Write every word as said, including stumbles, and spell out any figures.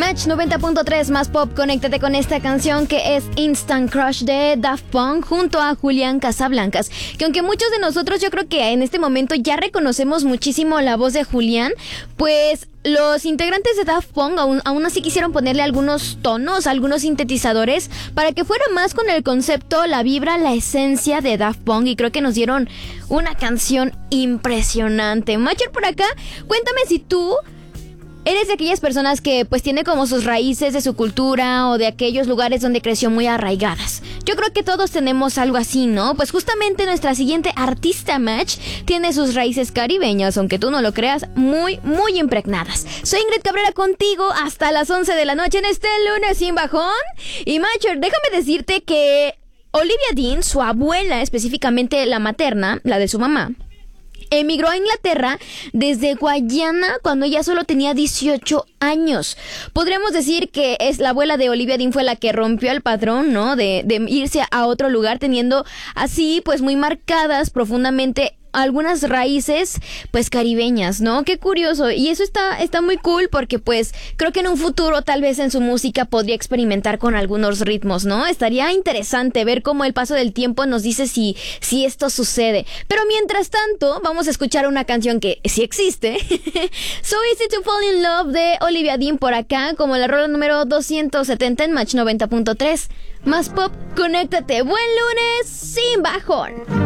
Match noventa punto tres más pop, conéctate con esta canción que es Instant Crush de Daft Punk junto a Julián Casablancas, que aunque muchos de nosotros yo creo que en este momento ya reconocemos muchísimo la voz de Julián, pues los integrantes de Daft Punk aún, aún así quisieron ponerle algunos tonos, algunos sintetizadores para que fuera más con el concepto, la vibra, la esencia de Daft Punk, y creo que nos dieron una canción impresionante. Macher por acá, cuéntame si tú eres de aquellas personas que pues tiene como sus raíces de su cultura o de aquellos lugares donde creció muy arraigadas. Yo creo que todos tenemos algo así, ¿no? Pues justamente nuestra siguiente artista Match tiene sus raíces caribeñas, aunque tú no lo creas, muy, muy impregnadas. Soy Ingrid Cabrera contigo hasta las once de la noche en este lunes sin bajón. Y Matcher, déjame decirte que Olivia Dean, su abuela, específicamente la materna, la de su mamá, emigró a Inglaterra desde Guayana cuando ella solo tenía dieciocho años. Podríamos decir que es la abuela de Olivia Dean fue la que rompió el patrón, ¿no? De, de irse a otro lugar teniendo así pues muy marcadas profundamente algunas raíces pues caribeñas, ¿no? Qué curioso. Y eso está, está muy cool porque pues creo que en un futuro tal vez en su música podría experimentar con algunos ritmos, ¿no? Estaría interesante ver cómo el paso del tiempo nos dice si, si esto sucede. Pero mientras tanto vamos a escuchar una canción que sí existe. So Easy to Fall in Love de Olivia Dean por acá, como la rola número doscientos setenta en Match noventa punto tres. Más pop, conéctate. Buen lunes sin bajón.